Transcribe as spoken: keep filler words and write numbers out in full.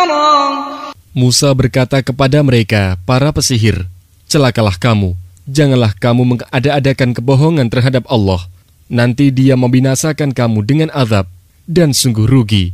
Musa berkata kepada mereka, para pesihir, celakalah kamu, janganlah kamu mengada-adakan kebohongan terhadap Allah. Nanti Dia membinasakan kamu dengan azab, dan sungguh rugi